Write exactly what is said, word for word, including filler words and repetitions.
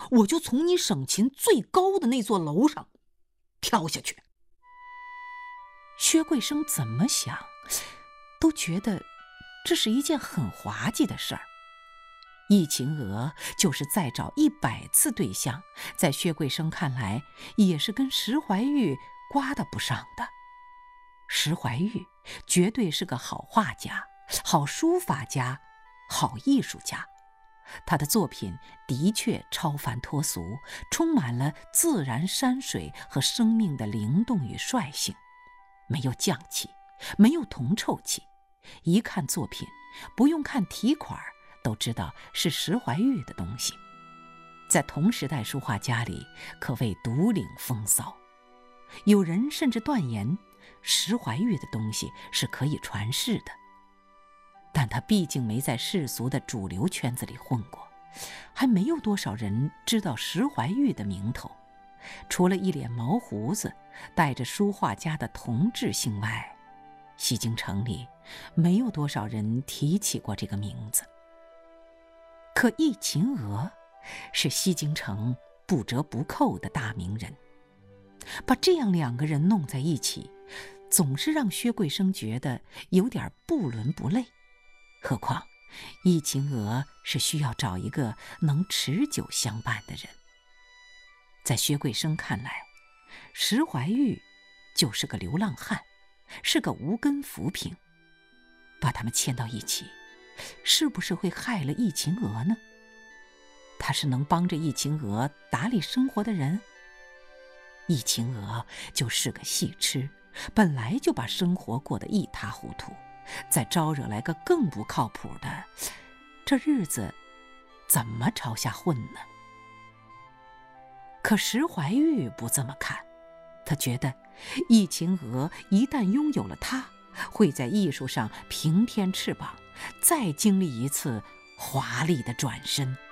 我就从你省秦最高的那座楼上跳下去。”薛贵生怎么想都觉得这是一件很滑稽的事儿。易秦娥就是再找一百次对象，在薛贵生看来也是跟石怀玉刮得不上的。石怀玉绝对是个好画家、好书法家、好艺术家，他的作品的确超凡脱俗，充满了自然山水和生命的灵动与率性，没有匠气，没有铜臭气，一看作品不用看题款都知道是石怀玉的东西，在同时代书画家里可谓独领风骚。有人甚至断言石怀玉的东西是可以传世的，但他毕竟没在世俗的主流圈子里混过，还没有多少人知道石怀玉的名头。除了一脸毛胡子带着书画家的同质性外，西京城里没有多少人提起过这个名字。可易秦娥是西京城不折不扣的大名人，把这样两个人弄在一起，总是让薛贵生觉得有点不伦不类。何况易秦娥是需要找一个能持久相伴的人。在薛贵生看来，石怀玉就是个流浪汉，是个无根浮萍，把他们牵到一起，是不是会害了易秦娥呢？他是能帮着易秦娥打理生活的人？易秦娥就是个戏痴，本来就把生活过得一塌糊涂，再招惹来个更不靠谱的，这日子怎么朝下混呢？可石怀玉不这么看，他觉得易秦娥一旦拥有了他，会在艺术上平添翅膀，再经历一次华丽的转身。